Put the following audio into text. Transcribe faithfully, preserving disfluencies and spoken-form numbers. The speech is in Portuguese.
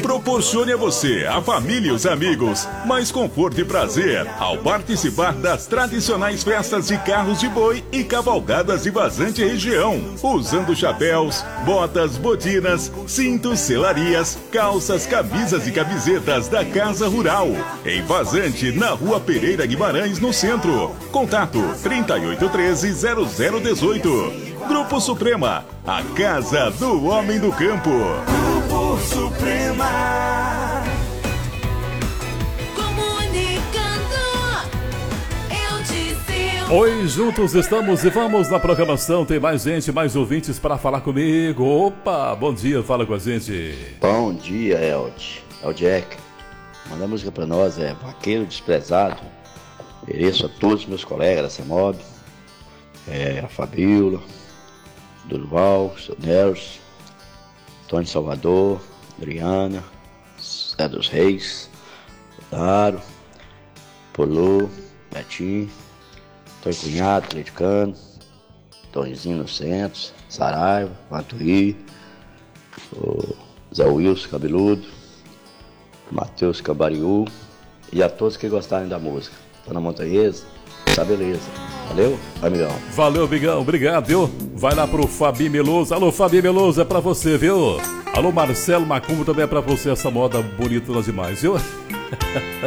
Proporcione a você, a família e os amigos mais conforto e prazer ao participar das tradicionais festas de carros de boi e cavalgadas de Vazante região, usando chapéus, botas, botinas, cintos, selarias, calças, camisas e camisetas da Casa Rural, em Vazante, na Rua Pereira Guimarães, no centro. Contato trinta e oito treze, zero zero dezoito. Grupo Suprema, a casa do homem do campo. Grupo Suprema. Comunicando, eu disse. Oi, juntos estamos e vamos na programação. Tem mais gente, mais ouvintes para falar comigo. Opa, bom dia, fala com a gente. Bom dia, Eld. É o Jack. Manda música pra nós, é Vaqueiro Desprezado. Mereço a todos os meus colegas da CEMOB, é, a Fabíola, Durval, seu Nelson, Antônio Salvador, Adriana, Zé dos Reis, Daro, Polô, Betinho, Antônio Cunhado, Atleticano, Tonzinho no Centro, Saraiva, Matuí, o Zé Wilson Cabeludo, Matheus Cambariú e a todos que gostarem da música. Tô na Montanhesa, tá beleza. Valeu, amigão. Valeu, amigão, obrigado, viu? Vai lá pro Fabi Meloso. Alô, Fabi Meloso, é pra você, viu? Alô, Marcelo Macumbo, também é pra você essa moda bonita das demais, viu?